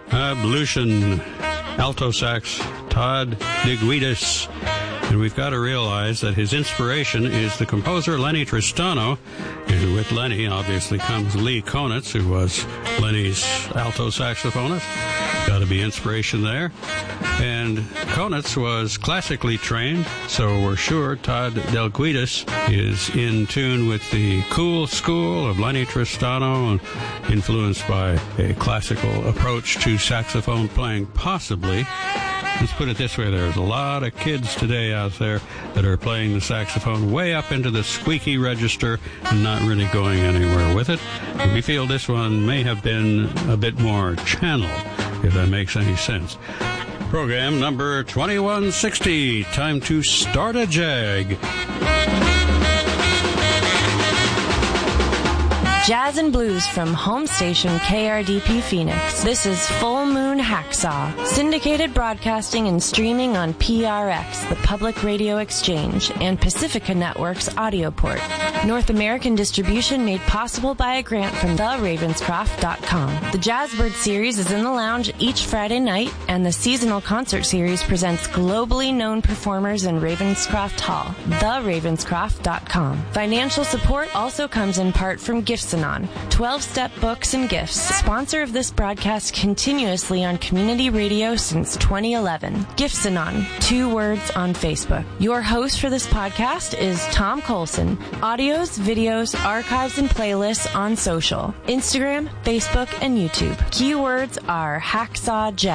Ablution, alto sax, Todd DeGuidis. And we've got to realize that his inspiration is the composer Lenny Tristano. And with Lenny, obviously, comes Lee Konitz, who was Lenny's alto saxophonist. Got to be inspiration there. And Konitz was classically trained, so we're sure Todd DeGuidis is in tune with the cool school of Lenny Tristano and influenced by a classical approach to saxophone playing, possibly. Let's put it this way, there's a lot of kids today out there that are playing the saxophone way up into the squeaky register and not really going anywhere with it. We feel this one may have been a bit more channeled, if that makes any sense. Program number 2160, time to start a jag. Jazz and blues from home station KRDP Phoenix. This is Full Moon Hacksaw, syndicated broadcasting and streaming on PRX, the Public Radio Exchange, and Pacifica Network's Audioport. North American distribution made possible by a grant from theravenscroft.com. The Jazzbird series is in the lounge each Friday night, and the seasonal concert series presents globally known performers in Ravenscroft Hall. Theravenscroft.com. Financial support also comes in part from Gifts 12-step books and gifts, sponsor of this broadcast continuously on community radio since 2011. Gifsanon, 2 words on Facebook. Your host for this podcast is Tom Colson. Audios, videos, archives, and playlists on social, Instagram, Facebook, and YouTube. Keywords are Hacksaw Jazz.